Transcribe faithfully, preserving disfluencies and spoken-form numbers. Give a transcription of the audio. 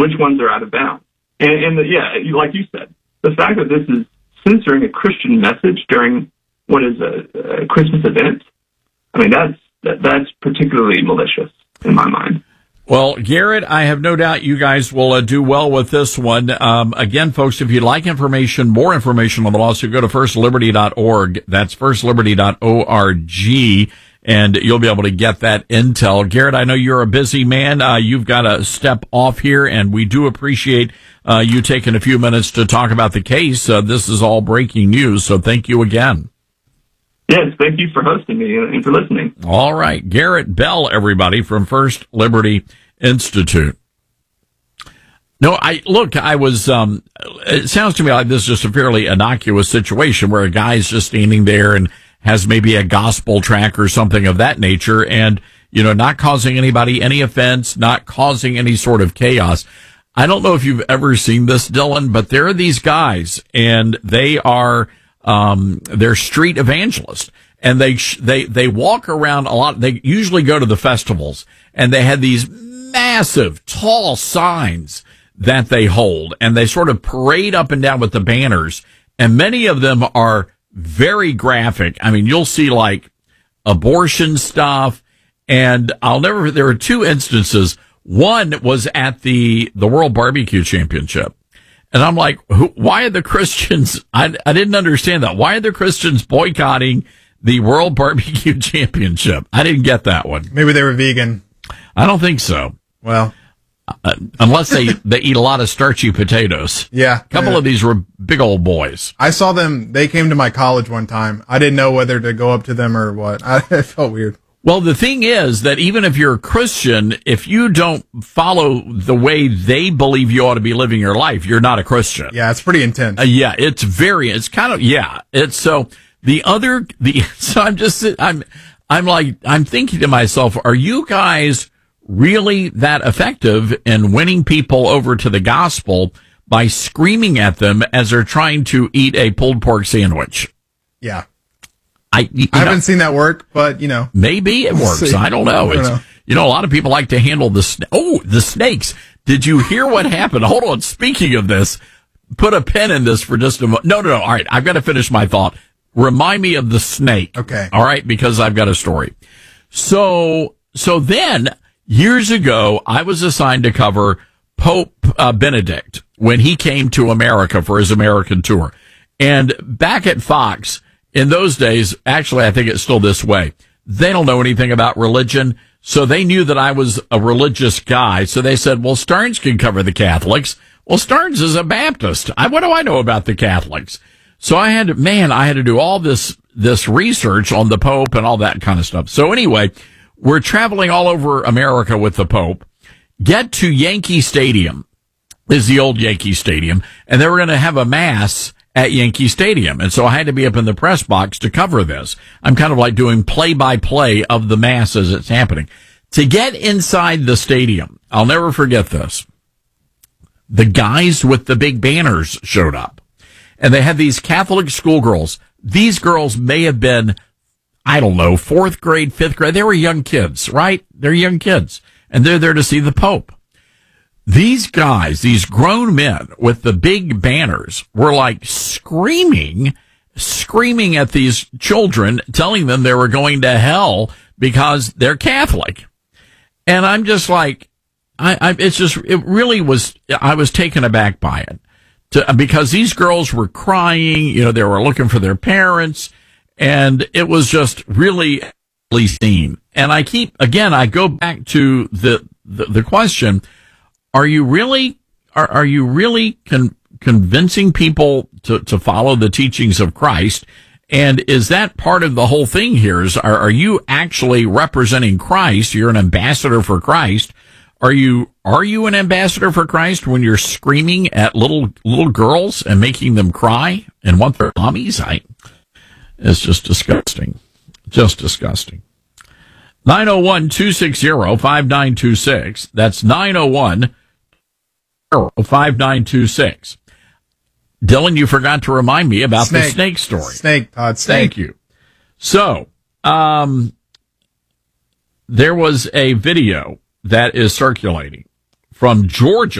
which ones are out of bounds. And, and the, yeah, you, like you said, the fact that this is censoring a Christian message during what is a, a Christmas event, I mean, that's that, that's particularly malicious in my mind. Well, Garrett, I have no doubt you guys will uh, do well with this one. Um, again, folks, if you'd like information, more information on the lawsuit, go to first liberty dot org. That's first liberty dot org, and you'll be able to get that intel. Garrett, I know you're a busy man. Uh, you've got to step off here, and we do appreciate uh, you taking a few minutes to talk about the case. Uh, this is all breaking news, so thank you again. Yes, thank you for hosting me and for listening. All right. Garrett Bell, everybody, from First Liberty Institute. No, I look, I was, um, it sounds to me like this is just a fairly innocuous situation where a guy's just standing there and has maybe a gospel track or something of that nature and, you know, not causing anybody any offense, not causing any sort of chaos. I don't know if you've ever seen this, Dylan, but there are these guys and they are, Um, they're street evangelists, and they they they walk around a lot. They usually go to the festivals, and they have these massive, tall signs that they hold, and they sort of parade up and down with the banners. And many of them are very graphic. I mean, you'll see like abortion stuff, and I'll never. There are two instances. One was at the the World Barbecue Championship. And I'm like, who, why are the Christians, I, I didn't understand that. Why are the Christians boycotting the World Barbecue Championship? I didn't get that one. Maybe they were vegan. I don't think so. Well. Uh, unless they, they eat a lot of starchy potatoes. Yeah. A couple uh, of these were big old boys. I saw them, they came to my college one time. I didn't know whether to go up to them or what. I, it felt weird. Well, the thing is that even if you're a Christian, if you don't follow the way they believe you ought to be living your life, you're not a Christian. Yeah, it's pretty intense. Uh, yeah, it's very, it's kind of, yeah, it's so the other, the, so I'm just, I'm, I'm like, I'm thinking to myself, are you guys really that effective in winning people over to the gospel by screaming at them as they're trying to eat a pulled pork sandwich? Yeah. I, I haven't know, seen that work, but, you know. Maybe it works. See. I don't know. I don't it's, know. You know, a lot of people like to handle the, sna- oh, the snakes. Did you hear what happened? Hold on. Speaking of this, put a pin in this for just a moment. No, no, no. All right. I've got to finish my thought. Remind me of the snake. Okay. All right. Because I've got a story. So, so then years ago, I was assigned to cover Pope uh, Benedict when he came to America for his American tour. And back at Fox, in those days, actually, I think it's still this way. They don't know anything about religion, so they knew that I was a religious guy. So they said, well, Stearns can cover the Catholics. Well, Stearns is a Baptist. I, what do I know about the Catholics? So I had to, man, I had to do all this, this research on the Pope and all that kind of stuff. So anyway, we're traveling all over America with the Pope. Get to Yankee Stadium, is the old Yankee Stadium, and they were going to have a mass at Yankee Stadium. And so I had to be up in the press box to cover this. I'm kind of like doing play-by-play of the mass as it's happening. To get inside the stadium, I'll never forget this. The guys with the big banners showed up. And they had these Catholic schoolgirls. These girls may have been, I don't know, fourth grade, fifth grade. They were young kids, right? They're young kids. And they're there to see the Pope. These guys, these grown men with the big banners were like screaming, screaming at these children, telling them they were going to hell because they're Catholic. And I'm just like, I, I it's just, it really was, I was taken aback by it to, because these girls were crying, you know, they were looking for their parents, and it was just really seen. And I keep, again, I go back to the, the, the question, Are you really are are you really con- convincing people to, to follow the teachings of Christ? And is that part of the whole thing here? Is are, are you actually representing Christ? You're an ambassador for Christ. Are you are you an ambassador for Christ when you're screaming at little little girls and making them cry and want their mommies? I it's just disgusting, just disgusting. nine oh one, two six zero, five nine two six. That's nine oh one, five nine two six. Dylan, you forgot to remind me about snake. the snake story. Snake, Todd, snake. Thank you. So, um, there was a video that is circulating from Georgia.